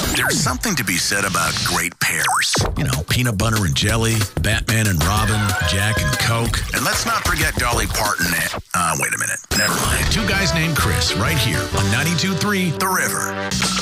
There's something to be said about great pairs. You know, peanut butter and jelly, Batman and Robin, Jack and Coke. And let's not forget Dolly Parton and... wait a minute. Never mind. Two guys named Chris right here on 92.3 The River.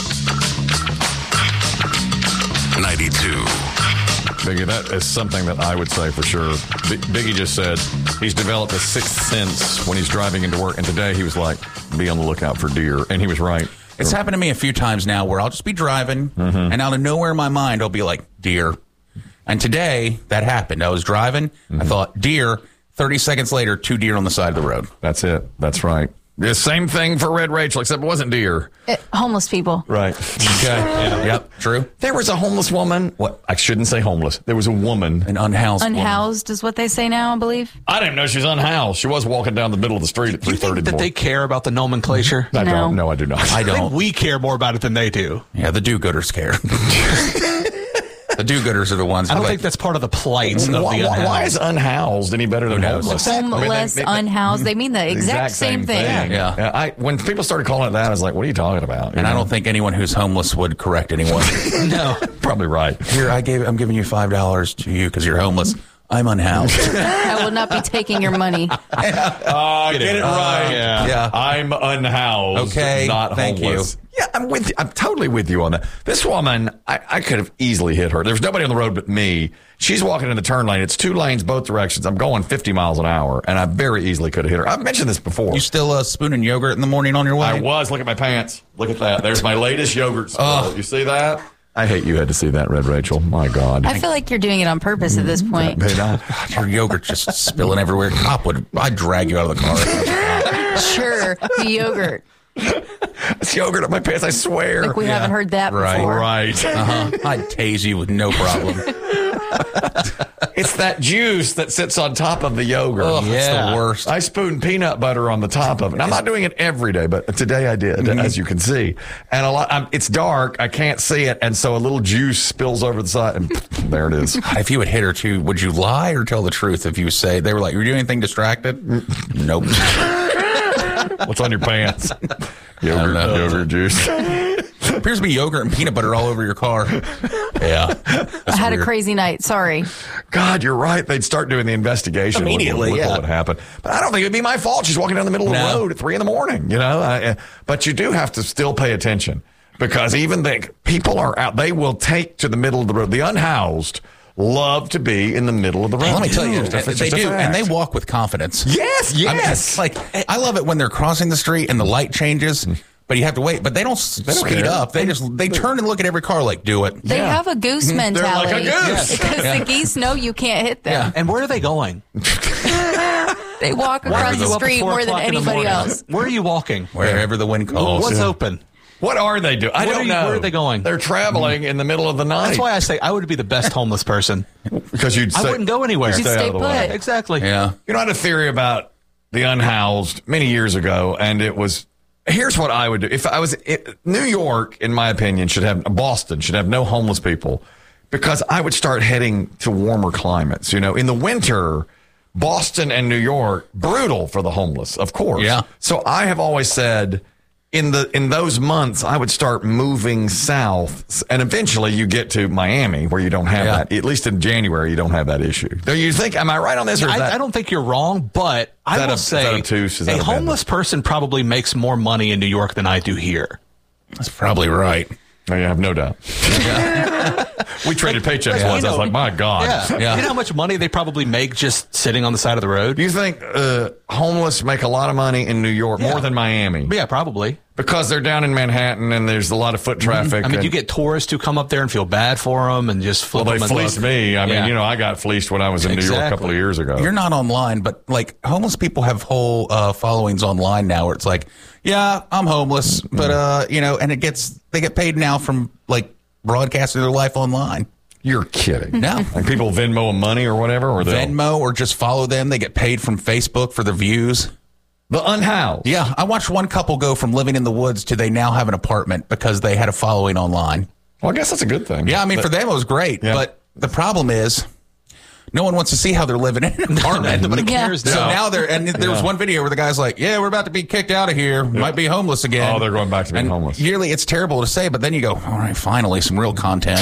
92. Biggie, that is something that I would say for sure. Biggie just said he's developed a sixth sense when he's driving into work. And today he was like, be on the lookout for deer. And he was right. It's happened to me a few times now where I'll just be driving and out of nowhere in my mind, I'll be like, deer. And today that happened. I was driving. I thought, deer. 30 seconds later, 2 deer on the side of the road. That's it. That's right. The same thing for Red Rachel, except it wasn't deer. Homeless people. Right. Okay. Yep. True. There was a homeless woman. What? I shouldn't say homeless. There was a woman. An unhoused woman. Unhoused is what they say now, I believe. I didn't know she was unhoused. She was walking down the middle of the street at 3:30 in the morning. That they care about the nomenclature? I don't. No, I do not. I I think don't. we care more about it than they do. Yeah, the do-gooders care. The do-gooders are the ones. I don't think that's part of the plight of the unhoused. Why is unhoused any better than homeless? Homeless, unhoused. They mean the exact same thing. Yeah. When people started calling it that, I was like, what are you talking about? And I don't think anyone who's homeless would correct anyone. No. Probably right. Here, I'm giving you $5 to you because you're homeless. I'm unhoused. I will not be taking your money. Get it right. Yeah. I'm unhoused. Okay, Not thank homeless. Yeah, I'm with you. I'm totally with you on that. This woman, I could have easily hit her. There's nobody on the road but me. She's walking in the turn lane. It's 2 lanes, both directions. I'm going 50 miles an hour, and I very easily could have hit her. I've mentioned this before. You still spooning yogurt in the morning on your way? I was. Look at my pants. Look at that. There's my latest yogurt spill. You see that? I hate you had to see that, Red Rachel. My God. I feel like you're doing it on purpose at this point. Your yogurt just spilling everywhere. I'd drag you out of the car. Sure, the yogurt. It's yogurt on my pants, I swear. Like we haven't heard that before. Right. I'd tase you with no problem. It's that juice that sits on top of the yogurt. Oh, it's the worst. I spoon peanut butter on the top of it. I'm not doing it every day, but today I did, as you can see. And it's dark. I can't see it. And so a little juice spills over the side, and there it is. If you would hit her too, would you lie or tell the truth if you say they were like, you doing anything distracted? Nope. What's on your pants? Yogurt juice. Appears to be yogurt and peanut butter all over your car. Yeah. I had a crazy night. Sorry. God, you're right. They'd start doing the investigation immediately. Look what happened. But I don't think it'd be my fault. She's walking down the middle of the road at 3 a.m. You know. But you do have to still pay attention because even people are out. They will take to the middle of the road. The unhoused love to be in the middle of the road. Let me tell you, they do, and they walk with confidence. Yes. I love it when they're crossing the street and the light changes. But you have to wait. But they don't speed up. They turn and look at every car like, do it. They have a goose mentality. They're like a goose. Because the geese know you can't hit them. Yeah. And where are they going? They walk across the street more than anybody else. Where are you walking? Wherever the wind calls. What's open? What are they doing? I don't know. Where are they going? They're traveling in the middle of the night. That's why I say I would be the best homeless person. Because I wouldn't go anywhere. You'd stay put. Exactly. Yeah. You know, I had a theory about the unhoused many years ago, and it was, here's what I would do. If I was, New York, in my opinion, Boston should have no homeless people, because I would start heading to warmer climates. You know, in the winter, Boston and New York, brutal for the homeless, of course. Yeah. So I have always said, in those months, I would start moving south, and eventually you get to Miami, where you don't have that. At least in January, you don't have that issue. Do you think? Am I right on this? Or I don't think you're wrong, but I will say a homeless person probably makes more money in New York than I do here. That's probably right. I have no doubt. We traded paychecks once. I was like, my God. Yeah. You know how much money they probably make just sitting on the side of the road? Do you think homeless make a lot of money in New York, more than Miami? Yeah, probably. Because they're down in Manhattan and there's a lot of foot traffic. I mean, you get tourists who come up there and feel bad for them and just flip them. Well, they fleeced me. I mean, I got fleeced when I was in New York a couple of years ago. You're not online, but like homeless people have whole followings online now where it's like, yeah, I'm homeless, but and they get paid now from like broadcasting their life online. You're kidding. No. Like people Venmo them money or whatever? Or Venmo or just follow them. They get paid from Facebook for their views. The unhoused. Yeah. I watched one couple go from living in the woods to they now have an apartment because they had a following online. Well, I guess that's a good thing. Yeah. I mean, for them, it was great. Yeah. But the problem is no one wants to see how they're living in an apartment. Nobody cares. So now there was one video where the guy's like, yeah, we're about to be kicked out of here. Might be homeless again. Oh, they're going back to being homeless. Yearly, it's terrible to say, but then you go, all right, finally, some real content.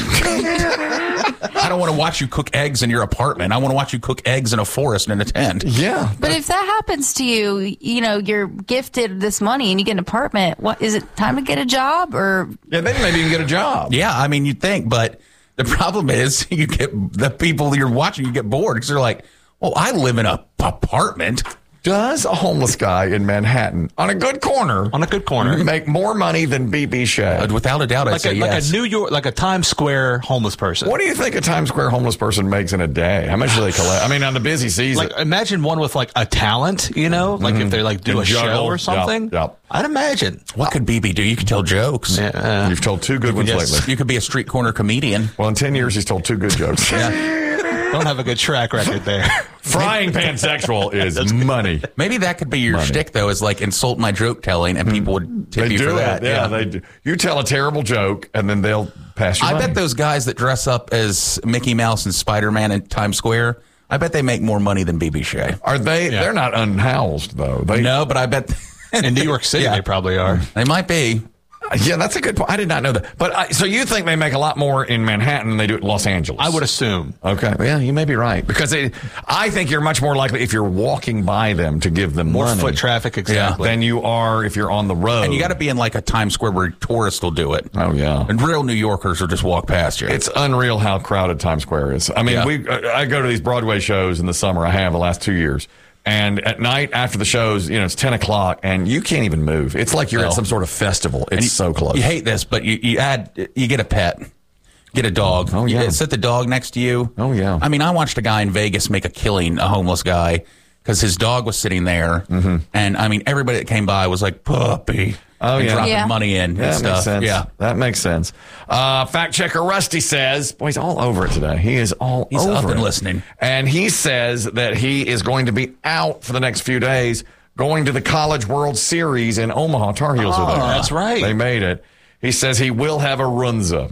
I don't want to watch you cook eggs in your apartment. I want to watch you cook eggs in a forest in a tent. Yeah. But if that happens to you, you're gifted this money and you get an apartment, what is it time to get a job or? Yeah, then maybe you can get a job. Yeah, I mean, you'd think, but the problem is you get the people you're watching, you get bored because they're like, well, I live in an apartment. Does a homeless guy in Manhattan on a good corner make more money than B.B. Shea? Without a doubt, I'd say yes. Like a New York, like a Times Square homeless person. What do you think a Times Square homeless person makes in a day? How much do they collect? I mean, on the busy season. Like, imagine one with like a talent, like if they like do a show or something. Yep. I'd imagine. What could BB do? You could tell jokes. Yeah. You've told two good ones lately. You could be a street corner comedian. Well, in 10 years, he's told two good jokes. Don't have a good track record there. Frying pan sexual is money. Maybe that could be your shtick, though, is like insult my joke telling, and people would tip you for that. Yeah, they do. You tell a terrible joke, and then they'll pass you money. I bet those guys that dress up as Mickey Mouse and Spider-Man in Times Square, I bet they make more money than B.B. Shea. Are they? Yeah. They're not unhoused, though. No, but I bet in New York City they probably are. They might be. Yeah, that's a good point. I did not know that. But so you think they make a lot more in Manhattan than they do in Los Angeles? I would assume. Okay. Yeah, you may be right. Because I think you're much more likely if you're walking by them to give them more money. Foot traffic, exactly. Than you are if you're on the road. And you got to be in like a Times Square where tourists will do it. Oh, yeah. And real New Yorkers will just walk past you. It's unreal how crowded Times Square is. I mean, I go to these Broadway shows in the summer. I have the last 2 years. And at night after the shows, it's 10 o'clock and you can't even move. It's like you're at some sort of festival. It's so close. You hate this, but you get a pet, get a dog. Oh, yeah. You sit the dog next to you. Oh, yeah. I mean, I watched a guy in Vegas make a killing, a homeless guy, because his dog was sitting there. Mm-hmm. And I mean, everybody that came by was like, puppy. Oh, and dropping money in and stuff. Makes sense. Yeah, that makes sense. Fact checker Rusty says, boy, he's all over it today. He's over up it. and listening. And he says that he is going to be out for the next few days going to the College World Series in Omaha. Tar Heels are there. That's right. They made it. He says he will have a runza.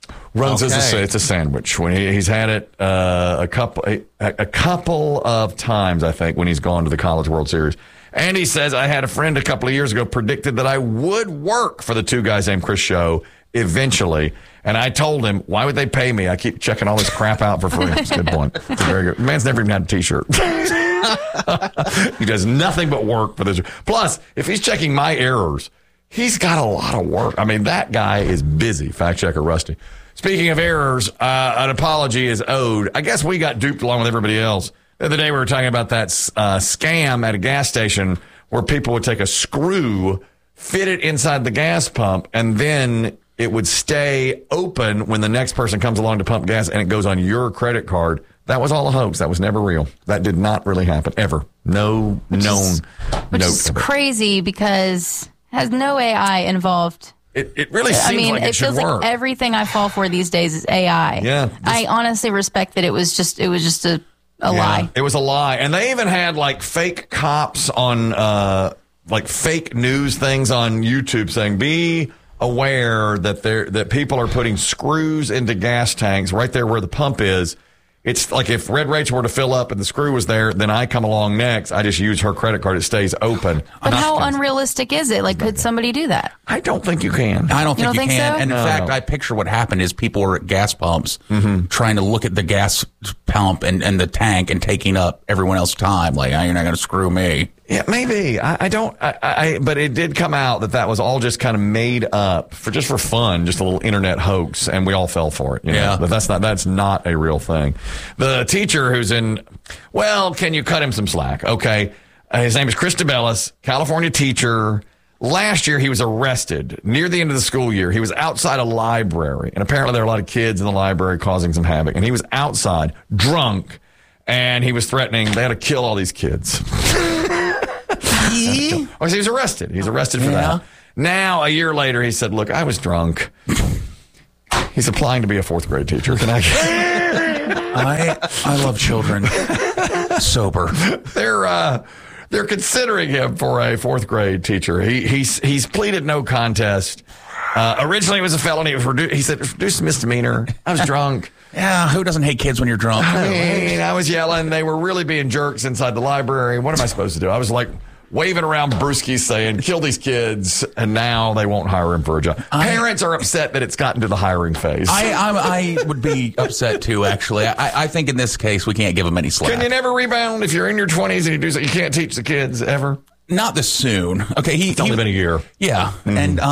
Runza's it's a sandwich. When he's had it a couple of times, I think, when he's gone to the College World Series. And he says, I had a friend a couple of years ago predicted that I would work for the Two Guys Named Chris show eventually. And I told him, why would they pay me? I keep checking all this crap out for free. That's a good point. It's very good. The man's never even had a T-shirt. He does nothing but work for this. Plus, if he's checking my errors, he's got a lot of work. I mean, that guy is busy. Fact checker Rusty. Speaking of errors, an apology is owed. I guess we got duped along with everybody else. The other day we were talking about that scam at a gas station where people would take a screw, fit it inside the gas pump, and then it would stay open when the next person comes along to pump gas, and it goes on your credit card. That was all a hoax. That was never real. That did not really happen, ever. No known. Which is crazy because it has no AI involved. It really seems like it should feels work. like everything I fall for these days is AI. Yeah. I honestly respect that it was just a lie. It was a lie. And they even had like fake cops on like fake news things on YouTube saying, be aware that people are putting screws into gas tanks right there where the pump is. It's like if Red Rachel were to fill up and the screw was there, then I come along next. I just use her credit card. It stays open. But how unrealistic is it? Like, could somebody do that? I don't think you can. I don't think you can. So? And in fact, I picture what happened is people were at gas pumps trying to look at the gas pump and the tank and taking up everyone else's time. Like, oh, you're not going to screw me. Yeah, maybe. But it did come out that was all just kind of made up for fun, just a little internet hoax, and we all fell for it. Yeah. But that's not a real thing. The teacher who's can you cut him some slack? Okay. His name is Chris DeBellis, California teacher. Last year, he was arrested near the end of the school year. He was outside a library, and apparently there were a lot of kids in the library causing some havoc, and he was outside, drunk, and he was threatening they had to kill all these kids. He was arrested. He's arrested for that. Now, a year later, he said, look, I was drunk. He's applying to be a fourth grade teacher. Can I love children. Sober. They're considering him for a fourth grade teacher. He's pleaded no contest. Originally, it was a felony. He said, reduced misdemeanor. I was drunk. Yeah, who doesn't hate kids when you're drunk? I was yelling. They were really being jerks inside the library. What am I supposed to do? I was like waving around brewskis saying, kill these kids, and now they won't hire him for a job. Parents are upset that it's gotten to the hiring phase. I would be upset too, actually. I think in this case, we can't give them any slack. Can you never rebound if you're in your 20s and you do so? You can't teach the kids ever? Not this soon. Okay, it's only been a year. Yeah, and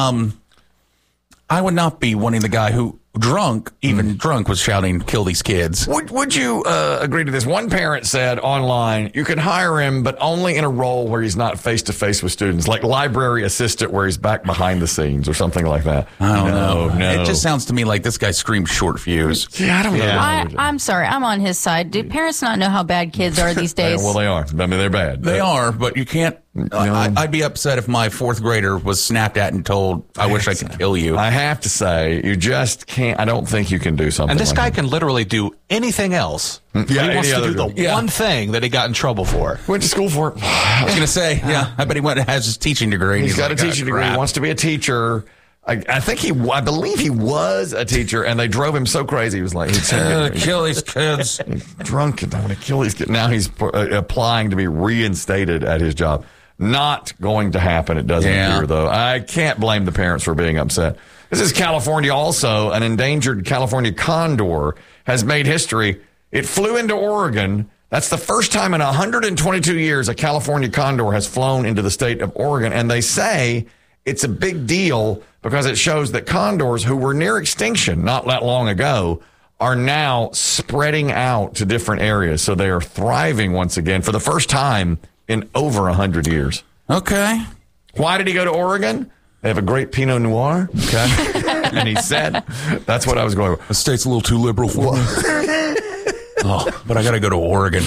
I would not be wanting the guy who drunk was shouting, kill these kids. Would you agree to this? One parent said online, you can hire him, but only in a role where he's not face-to-face with students, like library assistant where he's back behind the scenes or something like that. I don't know. No. It just sounds to me like this guy screamed short fuse. Yeah, I don't know. I'm sorry. I'm on his side. Do parents not know how bad kids are these days? Well, they are. I mean, they're bad. They are, but you can't. I'd be upset if my fourth grader was snapped at and told, I wish I could kill you. I have to say, you just can't. I don't think you can do something. And this like guy that. can literally do anything else. Yeah, he wants to do the one thing that he got in trouble for. Went to school for it. I was going to say, I bet he has his teaching degree. He's got a teaching degree. He wants to be a teacher. I believe he was a teacher, and they drove him so crazy. He was like, kill these kids. Drunk and I want to kill these kids. Now he's applying to be reinstated at his job. Not going to happen, it doesn't appear, though. I can't blame the parents for being upset. This is California also. An endangered California condor has made history. It flew into Oregon. That's the first time in 122 years a California condor has flown into the state of Oregon. And they say it's a big deal because it shows that condors who were near extinction not that long ago are now spreading out to different areas. So they are thriving once again for the first time in over 100 years. Okay. Why did he go to Oregon? They have a great Pinot Noir. Okay. And he said, that's what I was going with. The state's a little too liberal for me. But I got to go to Oregon.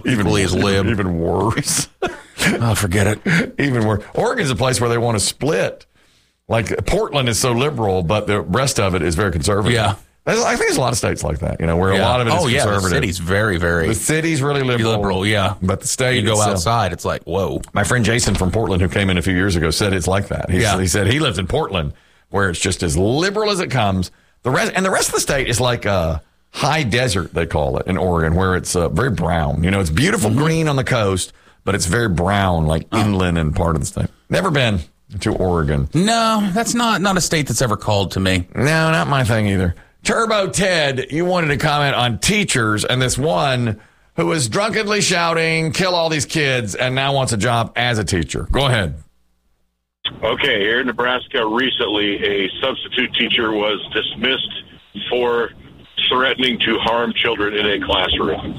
Even worse. Forget it. Even worse. Oregon's a place where they want to split. Like Portland is so liberal, but the rest of it is very conservative. Yeah. I think there's a lot of states like that, where a lot of it is conservative. The city's very, very... The city's really liberal. Yeah. But the state... You go outside, it's like, whoa. My friend Jason from Portland, who came in a few years ago, said it's like that. He said he lives in Portland, where it's just as liberal as it comes. The rest of the state is like a high desert, they call it, in Oregon, where it's very brown. It's beautiful green on the coast, but it's very brown, like inland and part of the state. Never been to Oregon. No, that's not a state that's ever called to me. No, not my thing either. Turbo Ted, you wanted to comment on teachers and this one who was drunkenly shouting, kill all these kids, and now wants a job as a teacher. Go ahead. Okay, here in Nebraska, recently a substitute teacher was dismissed for threatening to harm children in a classroom.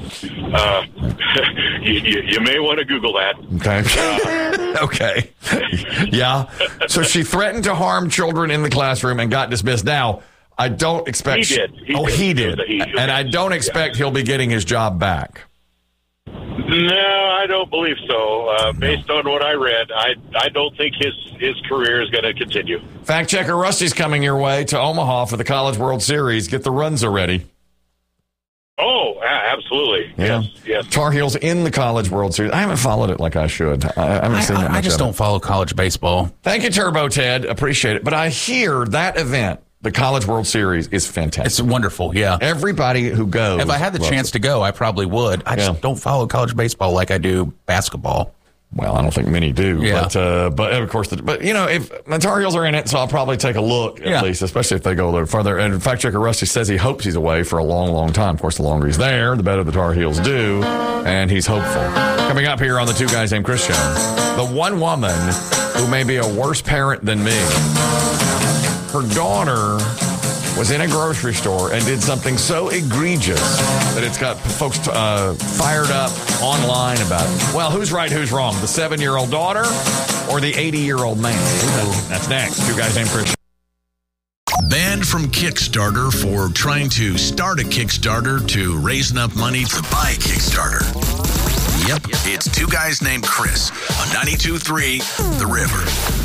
You may want to Google that. Okay. Okay. Yeah. So she threatened to harm children in the classroom and got dismissed. Now, I don't expect... He did. He did. And I don't expect he'll be getting his job back. No, I don't believe so. Based on what I read, I don't think his career is going to continue. Fact checker Rusty's coming your way to Omaha for the College World Series. Get the runs ready. Oh, absolutely. Yeah. Yes. Tar Heels in the College World Series. I haven't followed it like I should. I haven't seen that much. I just don't follow college baseball. Thank you, Turbo Ted. Appreciate it. But I hear that event, the College World Series, is fantastic. It's wonderful, yeah. Everybody who goes. If I had the chance to go, I probably would. I just don't follow college baseball like I do basketball. Well, I don't think many do. Yeah. But of course, if the Tar Heels are in it, so I'll probably take a look at least, especially if they go a little further. And fact checker Rusty says he hopes he's away for a long, long time. Of course, the longer he's there, the better the Tar Heels do. And he's hopeful. Coming up here on the Two Guys Named Chris show, the one woman who may be a worse parent than me. Her daughter was in a grocery store and did something so egregious that it's got folks fired up online about it. Well, who's right, who's wrong? The 7-year-old daughter or the 80-year-old man? That's next. Two Guys Named Chris. Banned from Kickstarter for trying to start a Kickstarter to raise enough money to buy Kickstarter. Yep, it's Two Guys Named Chris on 92.3 The River.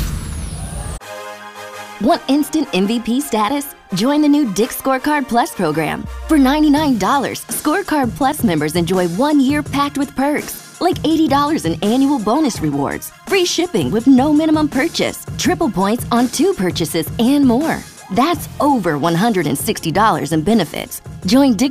Want instant MVP status? Join the new Dick's Scorecard Plus program. For $99, Scorecard Plus members enjoy 1 year packed with perks, like $80 in annual bonus rewards, free shipping with no minimum purchase, triple points on 2 purchases, and more. That's over $160 in benefits. Join Dick's